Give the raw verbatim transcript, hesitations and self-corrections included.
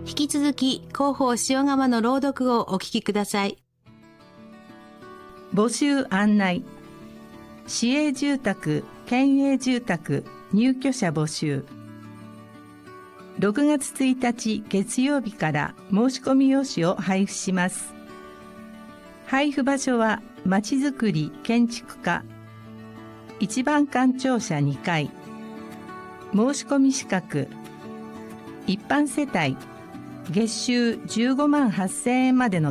引き続き広報塩釜の朗読をお聞きください。 募集案内。市営住宅、県営住宅、入居者募集。ろくがつついたち月曜日から申し込み用紙を配布します。配布場所はまちづくり建築課一番館庁舎にかい。申し込み資格。一般世帯月収じゅうごまんはっせんえんまでの